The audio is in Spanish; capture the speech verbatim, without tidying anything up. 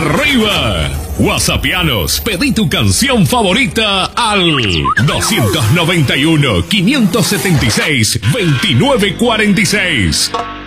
arriba. WhatsAppianos, pedí tu canción favorita al dos noventa y uno, quinientos setenta y seis, veintinueve cuarenta y seis.